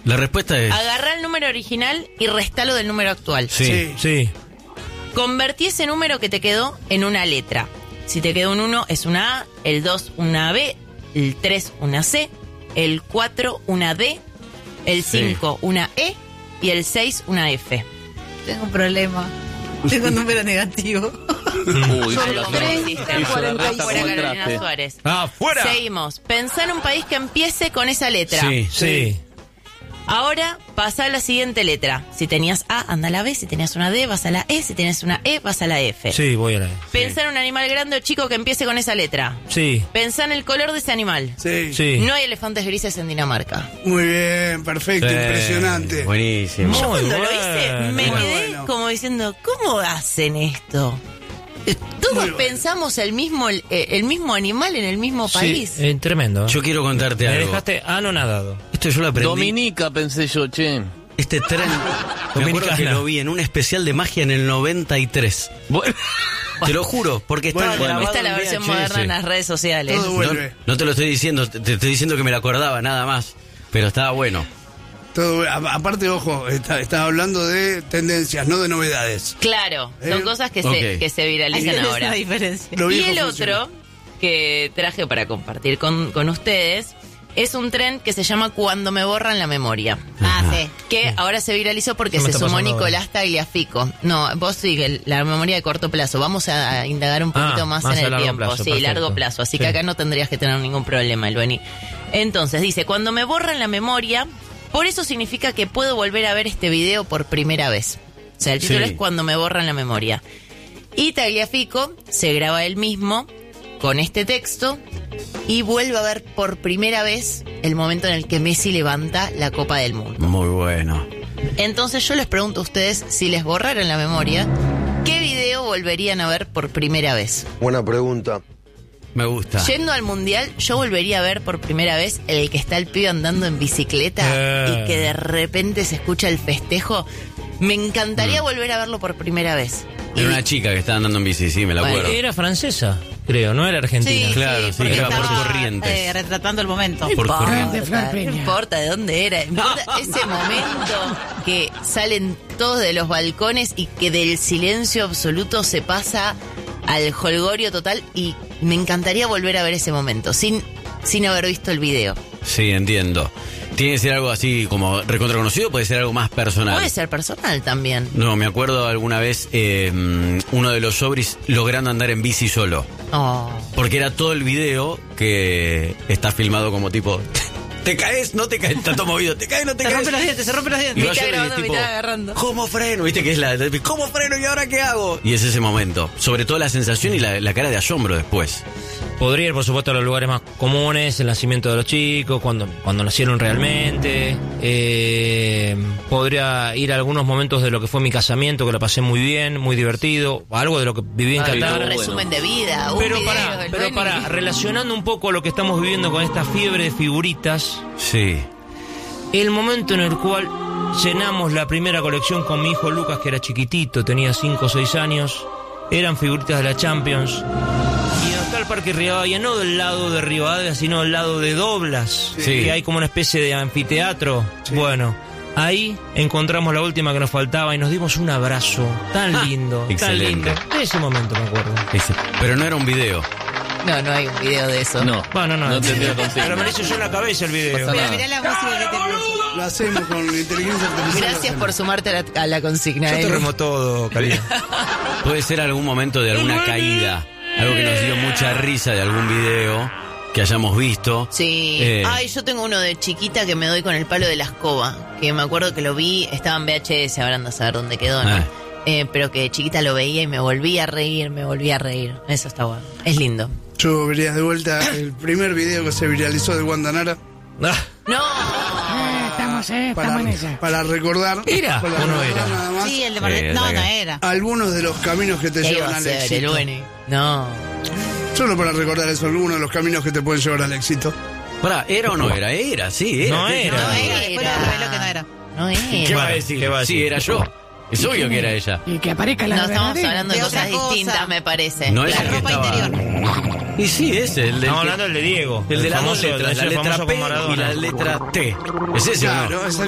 La respuesta es... Agarrá el número original y restalo del número actual. Sí. Convertí ese número que te quedó en una letra. Si te quedó un 1 es una A, el 2 una B, el 3 una C, el 4 una D, el 5 una E y el 6 una F. Tengo un problema. Tengo un número negativo. Uy, hizo la 30, hizo la resta fuera como el Carolina traste. Suárez. ¡Fuera! Seguimos. Pensá en un país que empiece con esa letra. Sí. Ahora pasa a la siguiente letra. Si tenías A, anda a la B. Si tenías una D, vas a la E. Si tenías una E, vas a la F. Sí, voy a la... Pensá en un animal grande o chico que empiece con esa letra. Sí. Pensá en el color de ese animal. Sí. No hay elefantes grises en Dinamarca. Muy bien, perfecto, Sí, impresionante. Buenísimo. Yo Muy cuando lo bueno, hice me muy quedé bueno. como diciendo, ¿cómo hacen esto? Todos Muy bueno. pensamos el mismo animal en el mismo país. Sí, tremendo. Yo quiero contarte Me algo. dejaste anonadado. Esto yo lo aprendí. Dominica, pensé yo, che. Este tren, me acuerdo Dominicana. que lo vi en un especial de magia en el 93. Bueno, Te lo juro, porque estaba Bueno, grabado Esta es la en versión VHS. moderna en las redes sociales. Todo vuelve. No te lo estoy diciendo, te estoy diciendo que me lo acordaba, nada más. Pero estaba bueno. Aparte, ojo, estaba hablando de tendencias, no de novedades. Claro, son cosas que, Ok. que se viralizan Esa es ahora. la diferencia. Lo Y viejo el funciona. otro que traje para compartir con ustedes es un tren que se llama Cuando me borran la memoria. Sí. Que ahora se viralizó porque ¿Qué me se está sumó pasando Nicolás Tagliafico. No, vos sigue la memoria de corto plazo. Vamos a indagar un poquito más más en a el largo tiempo. plazo, Sí, perfecto. largo plazo. Así que Sí. acá no tendrías que tener ningún problema, Lueni. Entonces, dice, cuando me borran la memoria, por eso significa que puedo volver a ver este video por primera vez. O sea, el título Sí. es Cuando me borran la memoria. Y Tagliafico se graba él mismo con este texto y vuelve a ver por primera vez el momento en el que Messi levanta la Copa del Mundo. Muy bueno. Entonces yo les pregunto a ustedes, si les borraran la memoria, ¿qué video volverían a ver por primera vez? Buena pregunta. Me gusta. Yendo al Mundial, yo volvería a ver por primera vez el que está el pibe andando en bicicleta y que de repente se escucha el festejo. Me encantaría volver a verlo por primera vez. Era una chica que estaba andando en bici, sí, me la Bueno, acuerdo. Era francesa, creo, no era argentina. Claro, sí, porque era por estaba, Corrientes. retratando el momento. Por Corrientes. No importa de dónde era, importa ese momento que salen todos de los balcones y que del silencio absoluto se pasa al jolgorio total, y me encantaría volver a ver ese momento sin haber visto el video. Sí, entiendo. ¿Tiene que ser algo así como recontra conocido o puede ser algo más personal? Puede ser personal también. No, me acuerdo alguna vez uno de los sobris logrando andar en bici solo. Oh. Porque era todo el video que está filmado como tipo... ¿Te caes? ¿No te caes? Está todo movido. ¿Te caes? ¿No te Se caes? rompen los dientes, se rompen los Y dientes. va Mitad yo y grabando, tipo, mitad agarrando. ¿cómo freno? ¿Viste que es la... ¿Cómo freno y ahora qué hago? Y es ese momento. Sobre todo la sensación y la cara de asombro después. Podría ir, por supuesto, a los lugares más comunes, el nacimiento de los chicos, cuando nacieron realmente. Podría ir a algunos momentos de lo que fue mi casamiento, que lo pasé muy bien, muy divertido. Algo de lo que viví en Ay, Qatar. Un bueno. resumen de vida, un Pero video para, del Beni. relacionando un poco lo que estamos viviendo con esta fiebre de figuritas, Sí. el momento en el cual llenamos la primera colección con mi hijo Lucas, que era chiquitito, tenía 5 o 6 años, eran figuritas de la Champions. Y donde está el Parque Rivadavia, no del lado de Rivadavia, sino del lado de Doblas, Sí. que hay como una especie de anfiteatro. Bueno, ahí encontramos la última que nos faltaba y nos dimos un abrazo tan lindo, tan Excelente. lindo. De ese momento me acuerdo. Pero no era un video. No hay un video de eso. no. Bueno, No tendría consigna. pero me lo hizo yo en la cabeza el video. Pasa Mira, nada. mirá la música que te puso. Lo hacemos con inteligencia artificial. Gracias por sumarte a la consigna. Yo te Emi. remo todo, cariño. Puede ser algún momento de alguna caída. Algo que nos dio mucha risa de algún video que hayamos visto. Sí. Ay, yo tengo uno de chiquita que me doy con el palo de la escoba. Que me acuerdo que lo vi, estaba en VHS, ahora ando a saber dónde quedó, ¿no? Pero que de chiquita lo veía y me volví a reír. Eso está bueno. Es lindo. Yo vería de vuelta el primer video que se viralizó de Guandanara ¡No! Estamos en esa. para recordar. ¿Era para o no recordar era? nada más Sí, el de Mar- No, no era. algunos de los caminos que te ¿Qué iba llevan a al ser el éxito. Beni? No. Solo para recordar eso, algunos de los caminos que te pueden llevar al éxito. Pará, ¿era o no era? Era, sí, era. No era. No era, después lo reveló que no era. No ¿Qué era. va a decir? ¿Qué va a decir? Sí, era yo. Es obvio que era ella. Y que aparezca No, estamos hablando de De cosas otra cosa. distintas, me parece. No es La el que ropa estaba... interior. Y sí, ese, el del Estamos que- hablando del de Diego. el de las dos famoso, letras, la el letra famoso P con Maradona. y la letra T. ¿Es ese o no? Claro,